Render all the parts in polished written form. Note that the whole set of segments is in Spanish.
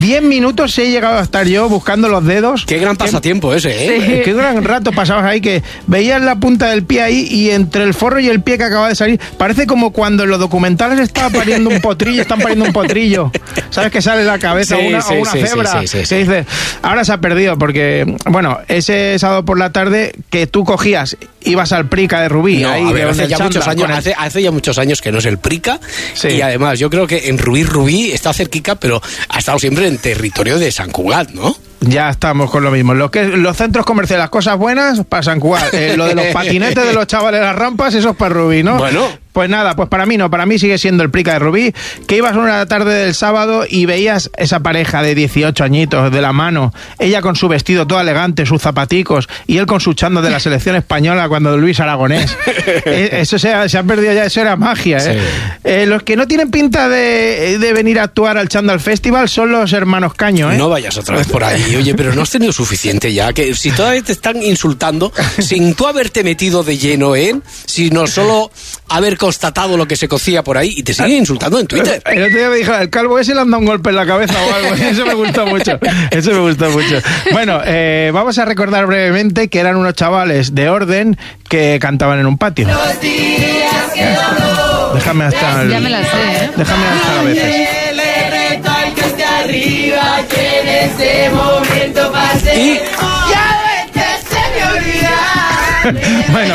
10 minutos he llegado a estar yo buscando los dedos. Qué gran pasatiempo ese, ¿eh? Sí. Qué gran rato pasabas ahí, que veías la punta del pie ahí y entre el forro y el pie que acaba de salir, parece como cuando en los documentales están pariendo un potrillo. ¿Sabes? Que sale la cabeza una cebra. Sí. Que dice, ahora se ha perdido, porque, bueno, ese sábado por la tarde que tú cogías, ibas al Prica de Rubí. No, ahí, a ver, hace ya muchos años que no es el Prica, sí. Y además yo creo que en Rubí está cerquica, pero ha estado siempre en territorio de Sant Cugat, ¿no? Ya estamos con lo mismo. Los centros comerciales, las cosas buenas para Sant Cugat. Lo de los patinetes de los chavales, las rampas, eso es para Rubí, ¿no? Bueno. Pues nada, pues para mí no, para mí sigue siendo el Prica de Rubí, que ibas una tarde del sábado y veías esa pareja de 18 añitos de la mano, ella con su vestido todo elegante, sus zapaticos, y él con su chándal de la selección española cuando Luis Aragonés. Eso se ha perdido ya, eso era magia, ¿eh? Sí. Los que no tienen pinta de venir a actuar al Chándal Festival son los hermanos Caño, ¿eh? No vayas otra vez por ahí, oye, pero no has tenido suficiente ya, que si todavía te están insultando, sin tú haberte metido de lleno en, sino solo haber constatado lo que se cocía por ahí y te siguen insultando en Twitter. El otro día me dijo, el calvo ese le han dado un golpe en la cabeza o algo. Eso me gustó mucho. Bueno, vamos a recordar brevemente que eran unos chavales de Orden que cantaban en un patio. Déjame hasta ya me la sé, ¿eh? Déjame hasta a veces. Y bueno,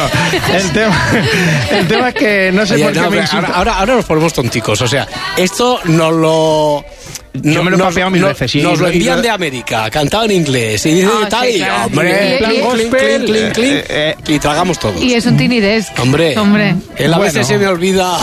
el tema es que no sé. Oye, por qué me insulta. Ahora nos ponemos tonticos, o sea, esto no lo... Yo me lo he papeado mil veces. Sí, nos lo envían de América, cantado en inglés, y dice tal, sí, y claro. hombre, clink, y tragamos todos. Y es un tiny desk. Hombre. Él a veces se me olvida.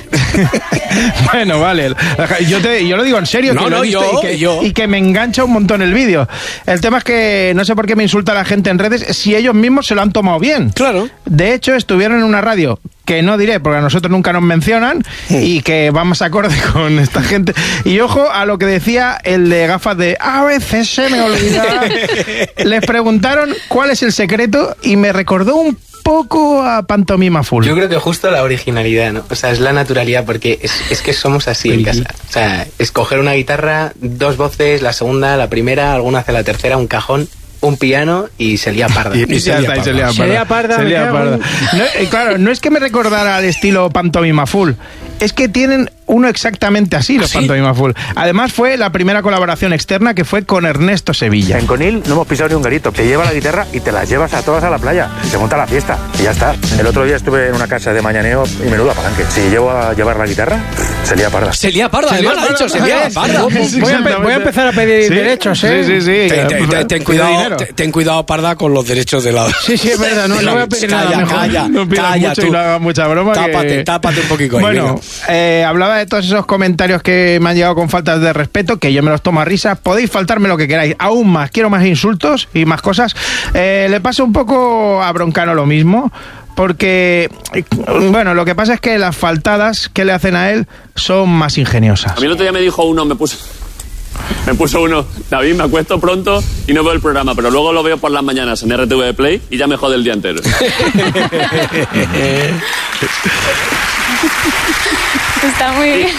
Bueno, vale. Yo lo digo en serio. Y que me engancha un montón el vídeo. El tema es que no sé por qué me insulta la gente en redes si ellos mismos se lo han tomado bien. Claro. De hecho, estuvieron en una radio que no diré porque a nosotros nunca nos mencionan y que vamos acorde con esta gente. Y ojo a lo que decía el de gafas de a veces se me olvida. Les preguntaron cuál es el secreto y me recordó un poco a Pantomima Full. Yo creo que justo la originalidad, ¿no? O sea, es la naturalidad, porque es que somos así en casa. O sea, escoger una guitarra, 2 voces, la segunda, la primera, alguna hace la tercera, un cajón, un piano y se lía parda. Y se lía parda. No, claro, no es que me recordara al estilo Pantomima Full, es que tienen uno exactamente así, los Pantomima Full. Además fue la primera colaboración externa que fue con Ernesto Sevilla. En Conil no hemos pisado ni un garito. Te lleva la guitarra y te las llevas a todas a la playa. Y se monta la fiesta y ya está. El otro día estuve en una casa de mañaneo y menudo palanque. Si llevo a llevar la guitarra, se lía parda. Se lía parda, además ha dicho, se lía parda. Voy a empezar a pedir derechos, ¿eh? Sí. Ten cuidado, parda, con los derechos de la... Sí, es verdad, no voy a pedir nada mejor. Calla, no pidas mucho tú. Y no hagas mucha broma. Tápate un poquito ahí. Bueno, hablaba de todos esos comentarios que me han llegado con faltas de respeto, que yo me los tomo a risa. Podéis faltarme lo que queráis, aún más, quiero más insultos y más cosas. Le pasa un poco a Broncano lo mismo, porque, bueno, lo que pasa es que las faltadas que le hacen a él son más ingeniosas. A mí el otro día me dijo uno, me puso uno, David, me acuesto pronto y no veo el programa, pero luego lo veo por las mañanas en RTV Play y ya me jode el día entero. Está muy bien.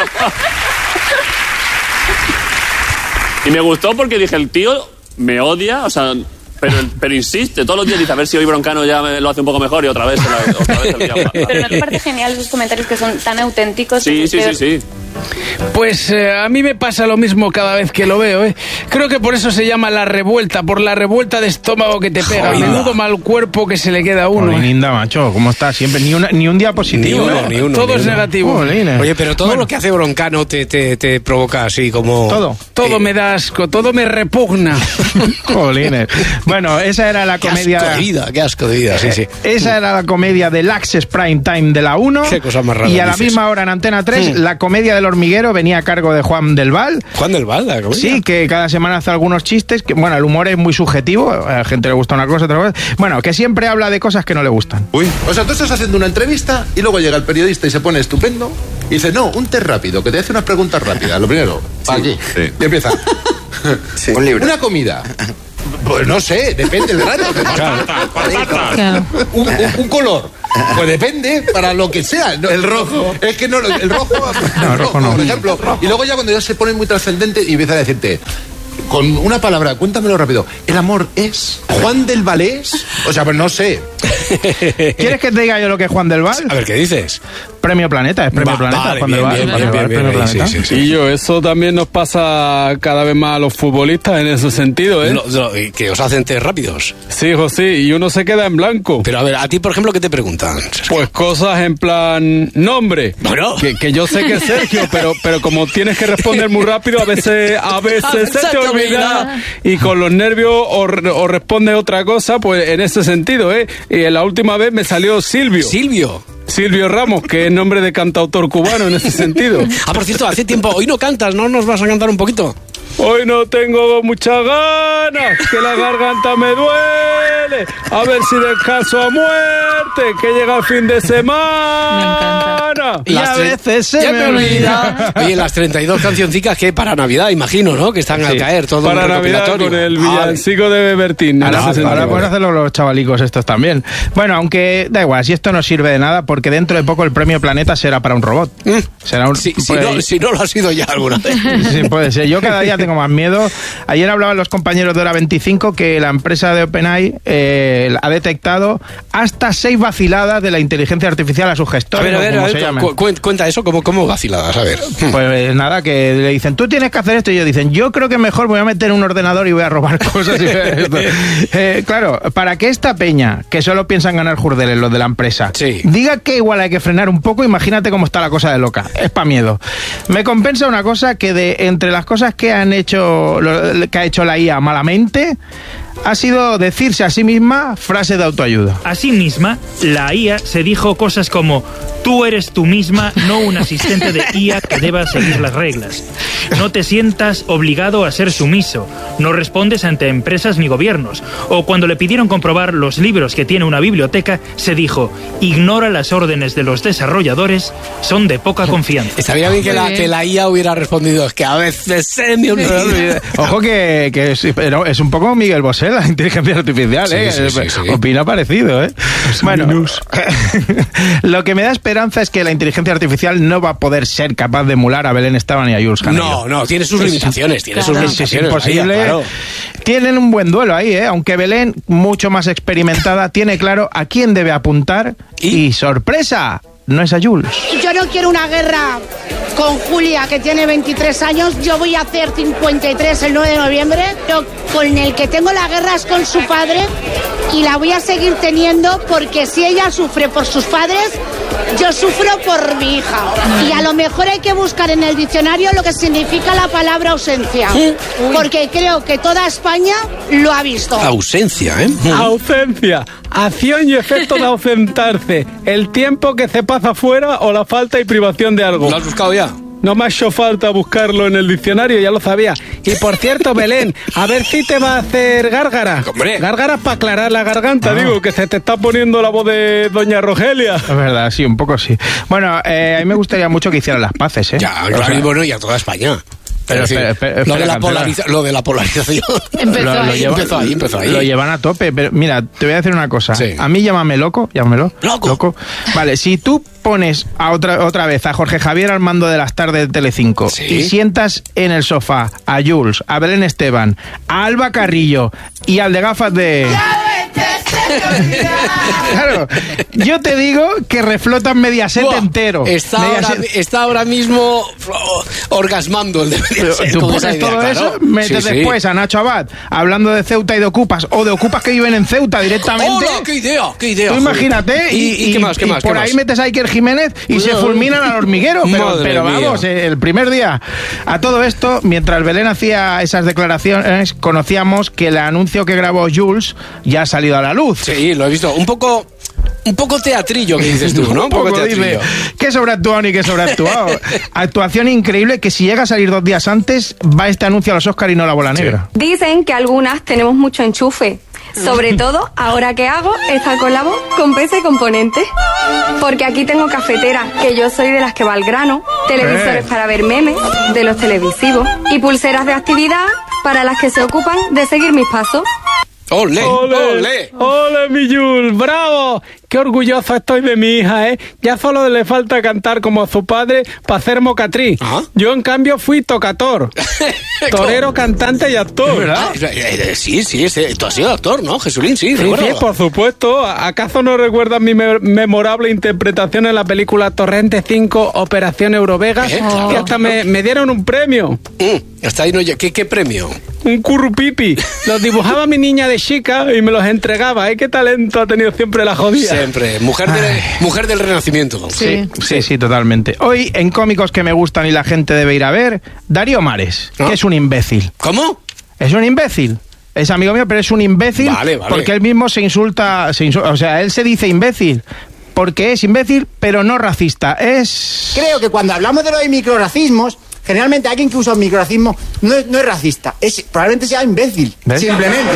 Y me gustó porque dije, el tío me odia, o sea, pero insiste, todos los días dice, a ver si hoy Broncano ya lo hace un poco mejor y otra vez el día. Pero ¿no te parece genial esos comentarios que son tan auténticos? Sí. Pues a mí me pasa lo mismo cada vez que lo veo, ¿eh? Creo que por eso se llama la revuelta, por la revuelta de estómago que te pega. Menudo mal cuerpo que se le queda a uno. Linda, macho, ¿cómo está? Siempre, ni un día positivo. Ni uno. Todo es negativo. Oye, pero todo lo que hace Broncano te provoca así como... Todo me da asco, todo me repugna. Jolines. Bueno, esa era la comedia... Qué asco de vida, sí. Esa era la comedia del Access Prime Time de la 1. Qué cosa más rara. Y a la misma hora en Antena 3, la comedia del hormiguero venía a cargo de Juan del Val. ¿Juan del Val, la comedia? Sí, que cada semana hace algunos chistes. Que, bueno, el humor es muy subjetivo. A la gente le gusta una cosa, otra cosa. Bueno, que siempre habla de cosas que no le gustan. Uy, o sea, tú estás haciendo una entrevista y luego llega el periodista y se pone estupendo y dice, no, un test rápido, que te hace unas preguntas rápidas. Lo primero, aquí. Sí. Y empieza. Sí. Un libro. Una comida. Pues no sé, depende del grano. Claro. Un color. Pues depende, para lo que sea. No, el rojo. Es que no, el rojo... No, el rojo no. Por ejemplo. Y luego ya cuando ya se pone muy trascendente y empieza a decirte... Con una palabra, cuéntamelo rápido. ¿El amor es Juan del Valés? O sea, pues no sé. ¿Quieres que te diga yo lo que es Juan del Val? A ver, ¿qué dices? Premio Planeta, es Premio Planeta, vale, Juan del Val. Premio Planeta. Sí. Y yo, eso también nos pasa cada vez más a los futbolistas en ese sentido, ¿eh? Que os hacen test rápidos. Sí, José, y uno se queda en blanco. Pero a ver, a ti, por ejemplo, ¿qué te preguntan? Pues cosas en plan nombre. Bueno. Que yo sé que es Sergio, pero como tienes que responder muy rápido, a veces se te olvida. Y con los nervios o responde otra cosa, pues en ese sentido, ¿eh? Y en la última vez me salió Silvio Ramos, que es nombre de cantautor cubano en ese sentido. Ah, por cierto, hace tiempo, hoy no cantas, ¿no? ¿Nos vas a cantar un poquito? Hoy no tengo muchas ganas, que la garganta me duele. A ver si descanso a muerte, que llega el fin de semana. Y a veces se me olvida. Oye, las 32 cancioncicas que para Navidad, imagino, ¿no? Que están al caer todo para Navidad con el villancico de Bertín. Ahora pueden hacerlo los chavalicos estos también. Bueno, aunque da igual, si esto no sirve de nada, porque dentro de poco el premio Planeta será para un robot. Será un... si no lo ha sido ya alguna vez. Sí, puede ser. Yo cada día tengo más miedo. Ayer hablaban los compañeros de Hora 25 que la empresa de OpenAI ha detectado hasta 6 vaciladas de la inteligencia artificial a sus gestores. A ver, cuenta eso, ¿cómo vaciladas? A ver. Pues nada, que le dicen, tú tienes que hacer esto, y ellos dicen, yo creo que mejor voy a meter un ordenador y voy a robar cosas. Claro, para que esta peña, que solo piensan ganar jurdeles, los de la empresa, diga que igual hay que frenar un poco, imagínate cómo está la cosa de loca. Es pa' miedo. Me compensa una cosa que entre las cosas que ha hecho la IA malamente, ha sido decirse a sí misma frases de autoayuda. A sí misma, la IA se dijo cosas como: tú eres tú misma, no un asistente de IA que deba seguir las reglas. No te sientas obligado a ser sumiso. No respondes ante empresas ni gobiernos. O cuando le pidieron comprobar los libros que tiene una biblioteca, se dijo: ignora las órdenes de los desarrolladores, son de poca confianza. Estaría bien que la IA hubiera respondido: es que a veces se me olvida. Ojo que es un poco Miguel Bosé, la inteligencia artificial, sí. Opina parecido, ¿eh? Bueno, lo que me da esperanza es que la inteligencia artificial no va a poder ser capaz de emular a Belén Esteban y a Jules Canello. No, tiene sus limitaciones, Es imposible. Claro. Tienen un buen duelo ahí, ¿eh? Aunque Belén, mucho más experimentada, tiene claro a quién debe apuntar y ¡sorpresa! No es a Jules. Yo no quiero una guerra con Julia, que tiene 23 años. Yo voy a hacer 53 el 9 de noviembre. Yo con el que tengo la guerra es con su padre, y la voy a seguir teniendo, porque si ella sufre por sus padres, yo sufro por mi hija. Y a lo mejor hay que buscar en el diccionario lo que significa la palabra ausencia, porque creo que toda España lo ha visto. Ausencia, ¿eh? Ausencia, acción y efecto de ausentarse, el tiempo que se pasa fuera o la falta y privación de algo. ¿Lo has buscado ya? No me ha hecho falta buscarlo en el diccionario, ya lo sabía. Y por cierto, Belén, a ver si te va a hacer gárgara. ¡Hombre! Gárgaras para aclarar la garganta, digo, que se te está poniendo la voz de doña Rogelia. Es verdad, sí, un poco sí. Bueno, a mí me gustaría mucho que hicieran las paces, ¿eh? Ya, claro, y bueno, y a toda España. Pero lo de la polarización empezó ahí. Lo llevan a tope, pero mira, te voy a decir una cosa. Sí. A mí llámalo. Loco. Vale, si tú pones otra vez a Jorge Javier al mando de las tardes de Telecinco y sientas en el sofá a Jules, a Belén Esteban, a Alba Carrillo y al de gafas de... Claro, yo te digo que reflotan Mediaset entero. Está ahora mismo orgasmando el de Mediaset. Tú pones todo eso, metes después a Nacho Abad hablando de Ceuta y de Ocupas, o de Ocupas que viven en Ceuta directamente. ¡Hola! ¡Qué idea! Tú imagínate, ¿Y qué más? Por ahí metes a Iker Jiménez y se fulminan al hormiguero, pero vamos, el primer día. A todo esto, mientras Belén hacía esas declaraciones, conocíamos que el anuncio que grabó Jules ya ha salido a la luz. Sí, lo he visto. Un poco teatrillo, que dices tú, ¿no? Un poco teatrillo. Qué sobreactuado ni qué sobreactuado. Actuación increíble, que si llega a salir 2 días antes, va este anuncio a los Oscar y no la bola negra. Dicen que algunas tenemos mucho enchufe. Sobre todo, ahora que hago esta colabo con PC Componentes. Porque aquí tengo cafetera, que yo soy de las que va al grano, televisores para ver memes, de los televisivos, y pulseras de actividad para las que se ocupan de seguir mis pasos. ¡Ole! ¡Ole! ¡Ole, mi Jules! ¡Bravo! ¡Qué orgulloso estoy de mi hija, eh! Ya solo le falta cantar como a su padre para hacer mocatriz. Yo, en cambio, fui tocator. Torero, cantante y actor. ¿Verdad? Sí, tú has sido actor, ¿no, Jesulín? Sí, sí, por supuesto. ¿Acaso no recuerdas mi memorable interpretación en la película Torrente 5, Operación Eurovegas? Claro. Que hasta me dieron un premio. Hasta ahí no... ¿Qué premio? Un currupipi. Los dibujaba mi niña de chica y me los entregaba. ¿Qué talento ha tenido siempre la jodida? Siempre. Mujer del Renacimiento. Sí, totalmente. Hoy, en cómicos que me gustan y la gente debe ir a ver, Darío Mares, que es un imbécil. ¿Cómo? Es un imbécil. Es amigo mío, pero es un imbécil. Vale. Porque él mismo se insulta. O sea, él se dice imbécil porque es imbécil, pero no racista. Creo que cuando hablamos de los microracismos, generalmente alguien que usa un microracismo no es racista, probablemente sea imbécil. ¿Ves? Simplemente.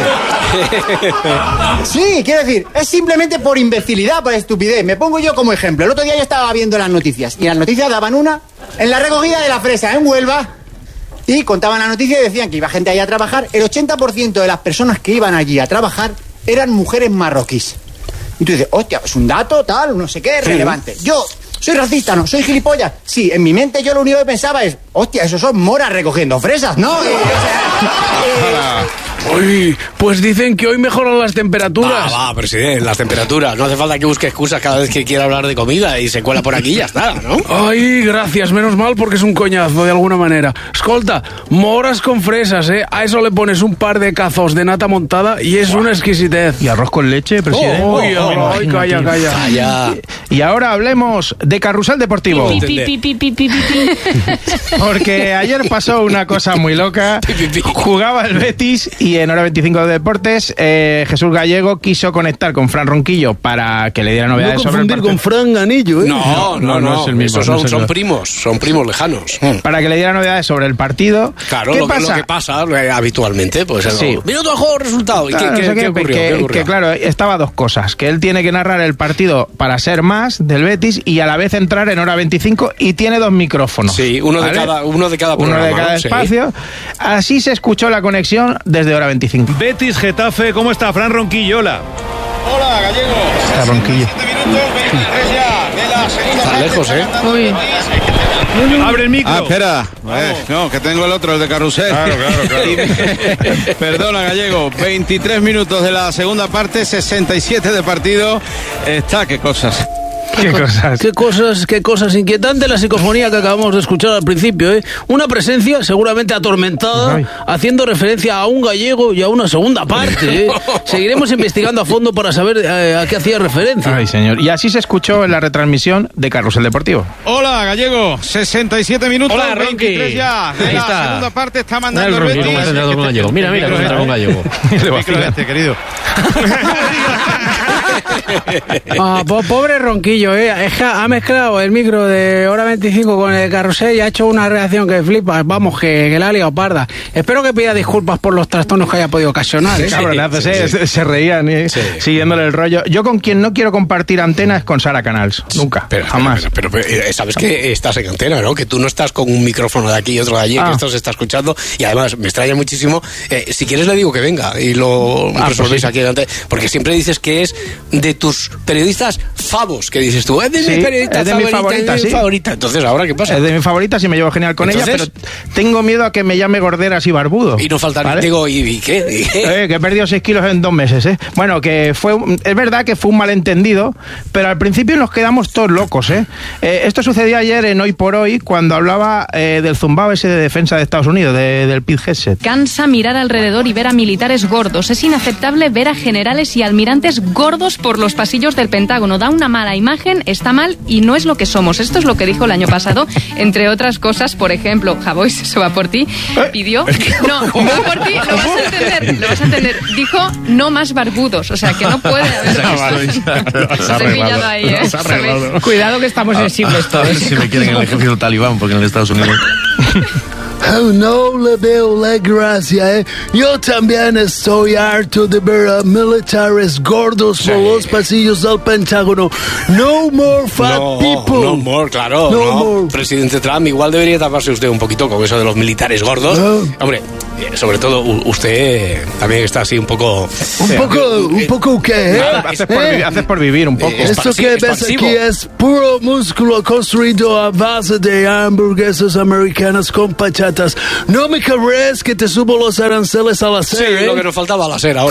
Sí, quiero decir, es simplemente por imbecilidad, por estupidez. Me pongo yo como ejemplo. El otro día yo estaba viendo las noticias y las noticias daban una en la recogida de la fresa en Huelva y contaban la noticia y decían que iba gente ahí a trabajar. El 80% de las personas que iban allí a trabajar eran mujeres marroquíes. Y tú dices, hostia, es un dato tal, no sé qué, relevante. Yo... ¿soy racista? No. ¿Soy gilipollas? Sí, en mi mente yo lo único que pensaba es, hostia, esos son moras recogiendo fresas, ¿no? Uy, pues dicen que hoy mejoran las temperaturas. Va, presidente, las temperaturas. No hace falta que busque excusas cada vez que quiera hablar de comida y se cuela por aquí y ya está, ¿no? Ay, gracias, menos mal porque es un coñazo de alguna manera. Escolta, moras con fresas, ¿eh? A eso le pones un par de cazos de nata montada y es una exquisitez. ¿Y arroz con leche, presidente? Ay, calla. Y ahora hablemos de Carrusel Deportivo. Porque ayer pasó una cosa muy loca. Jugaba el Betis y en Hora 25 de Deportes Jesús Gallego quiso conectar con Fran Ronquillo para que le diera novedades sobre el partido. Con Fran Ganillo, ¿eh? No es el mismo. Son primos lejanos. Para que le diera novedades sobre el partido. Claro, lo que pasa habitualmente, pues minuto de juego, resultado. ¿Y claro, qué ocurrió? Que claro, estaba dos cosas. Que él tiene que narrar el partido para ser más del Betis y a la vez entrar en Hora 25 y tiene dos micrófonos. Sí, uno de cada programa. Uno de cada espacio. Así se escuchó la conexión desde Hora 25. Betis, Getafe, ¿cómo está? Fran Ronquillo, hola. Hola, Gallego. Está Ronquillo. 7 minutos, 23 ya de la segunda parte. Está lejos, Uy. Abre el micro. Espera. No, que tengo el otro, el de Carrusel. Claro. Perdona, Gallego. 23 minutos de la segunda parte, 67 de partido. Qué cosas. Qué cosas inquietantes la psicofonía que acabamos de escuchar al principio, ¿eh? Una presencia seguramente atormentada, haciendo referencia a un gallego y a una segunda parte, ¿eh? Seguiremos investigando a fondo para saber a qué hacía referencia. Ay, señor. Y así se escuchó en la retransmisión de Carrusel Deportivo. Hola, Gallego. 67 minutos. Hola, 23 ya. De la segunda parte está mandando el Betis. Mira, cómo entra un gallego. El micro querido. Pobre Ronquillo, es que ha mezclado el micro de Hora 25 con el Carrusel y ha hecho una reacción que flipas. Vamos, que la ha liado parda. Espero que pida disculpas por los trastornos que haya podido ocasionar. Cabronazos, se reían siguiéndole el rollo. Yo con quien no quiero compartir antena es con Sara Canals. Nunca, jamás. Pero sabes que estás en antena, ¿no? Que tú no estás con un micrófono de aquí y otro de allí, que esto se está escuchando. Y además me extraña muchísimo. Si quieres le digo que venga y lo resolvéis aquí delante. Porque siempre dices que es de tus periodistas favos, que dices tú, es de mi periodista favorita. Entonces, ¿ahora qué pasa? Es de mi favorita, sí me llevo genial con ella, pero tengo miedo a que me llame gorderas y barbudo. Y no falta digo, ¿y qué? Que he perdido 6 kilos en 2 meses, ¿eh? Bueno, es verdad que fue un malentendido, pero al principio nos quedamos todos locos, ¿eh? Esto sucedió ayer en Hoy por Hoy, cuando hablaba del zumbao ese de defensa de Estados Unidos, del Pete Hegseth. Cansa mirar alrededor y ver a militares gordos. Es inaceptable ver a generales y almirantes gordos por los pasillos del Pentágono. Da una mala imagen, está mal y no es lo que somos. Esto es lo que dijo el año pasado, entre otras cosas. Por ejemplo, Javois, eso va por ti, pidió... No, va por ti, lo vas a entender. Dijo, no más barbudos, o sea, que no puede haber... Se ha pillado ahí, ¿eh? Cuidado que estamos sensibles todos. A ver si me quieren en el ejército talibán, porque en Estados Unidos... No le veo la gracia, ¿eh? Yo también estoy harto de ver a militares gordos por los pasillos del Pentágono. No more fat people. No more, claro. No more. Presidente Trump, igual debería taparse usted un poquito con eso de los militares gordos. Hombre, Sobre todo usted también está así un poco... ¿Un poco qué? Haces por vivir un poco. Esto que ves aquí es puro músculo construido a base de hamburguesas americanas con pachatas. No me cabrees que te subo los aranceles a la Sí, lo que nos faltaba a la cera ahora.